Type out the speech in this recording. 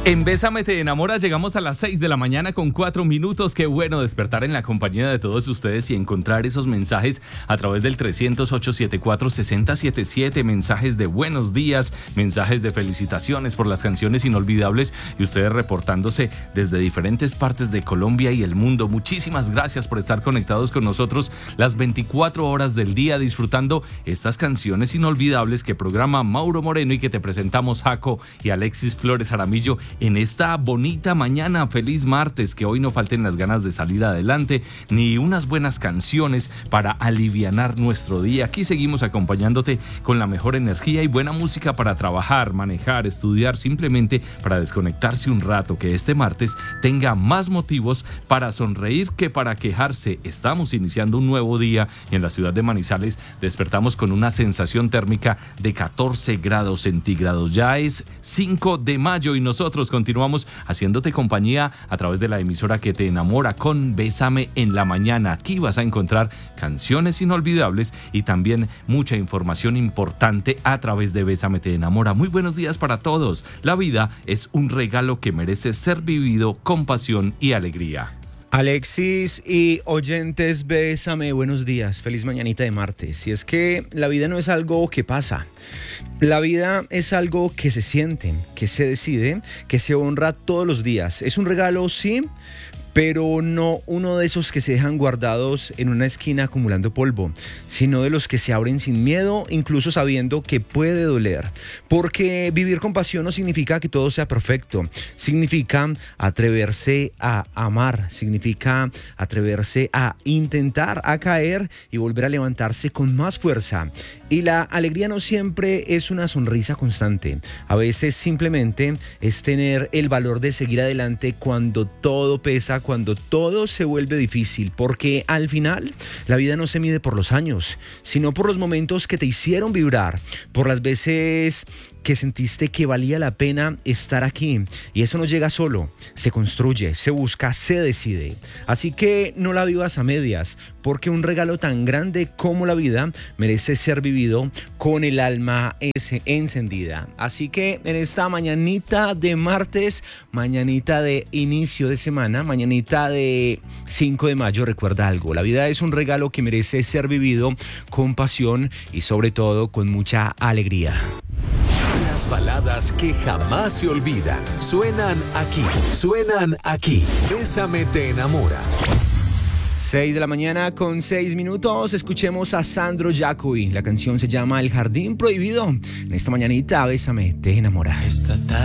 En Bésame te enamora llegamos a las 6 de la mañana con 4 minutos. Qué bueno despertar en la compañía de todos ustedes y encontrar esos mensajes a través del 300-874-6077. Mensajes de buenos días, mensajes de felicitaciones por las canciones inolvidables y ustedes reportándose desde diferentes partes de Colombia y el mundo. Muchísimas gracias por estar conectados con nosotros las 24 horas del día disfrutando estas canciones inolvidables que programa Mauro Moreno y que te presentamos Jaco y Alexis Flores Jaramillo en esta bonita mañana. Feliz martes, que hoy no falten las ganas de salir adelante ni unas buenas canciones para alivianar nuestro día. Aquí seguimos acompañándote con la mejor energía y buena música para trabajar, manejar, estudiar, simplemente para desconectarse un rato, que este martes tenga más motivos para sonreír que para quejarse. Estamos iniciando un nuevo día y en la ciudad de Manizales despertamos con una sensación térmica de 14 grados centígrados. Ya es 5 de mayo y nosotros continuamos haciéndote compañía a través de la emisora que te enamora con Bésame en la mañana. Aquí vas a encontrar canciones inolvidables y también mucha información importante a través de Bésame te enamora. Muy buenos días para todos. La vida es un regalo que merece ser vivido con pasión y alegría. Alexis y oyentes, Bésame, buenos días, feliz mañanita de martes. Y es que la vida no es algo que pasa, la vida es algo que se siente, que se decide, que se honra todos los días. Es un regalo, sí, pero no uno de esos que se dejan guardados en una esquina acumulando polvo, sino de los que se abren sin miedo, incluso sabiendo que puede doler. Porque vivir con pasión no significa que todo sea perfecto, significa atreverse a amar, significa atreverse a intentar, a caer y volver a levantarse con más fuerza. Y la alegría no siempre es una sonrisa constante, a veces simplemente es tener el valor de seguir adelante cuando todo pesa, cuando todo se vuelve difícil, porque al final la vida no se mide por los años, sino por los momentos que te hicieron vibrar, por las veces que sentiste que valía la pena estar aquí. Y eso no llega solo, se construye, se busca, se decide. Así que no la vivas a medias, porque un regalo tan grande como la vida merece ser vivido con el alma encendida. Así que en esta mañanita de martes, mañanita de inicio de semana, mañanita de 5 de mayo, recuerda algo: la vida es un regalo que merece ser vivido con pasión y sobre todo con mucha alegría. Las baladas que jamás se olvidan suenan aquí. Bésame te enamora. 6 de la mañana con 6 minutos. Escuchemos a Sandro Giacoi. La canción se llama El Jardín Prohibido. En esta mañanita, Bésame te enamora. Esta tarde